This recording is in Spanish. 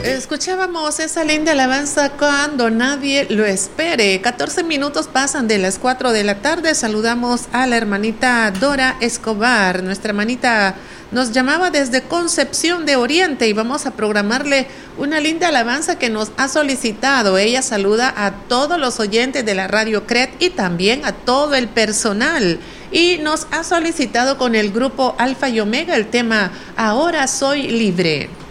Escuchábamos esa linda alabanza cuando nadie lo espere. 14 minutos pasan de las 4 de la tarde. Saludamos a la hermanita Dora Escobar. Nuestra hermanita nos llamaba desde Concepción de Oriente y vamos a programarle una linda alabanza que nos ha solicitado. Ella saluda a todos los oyentes de la Radio CRET y también a todo el personal. Y nos ha solicitado con el grupo Alfa y Omega el tema Ahora Soy Libre.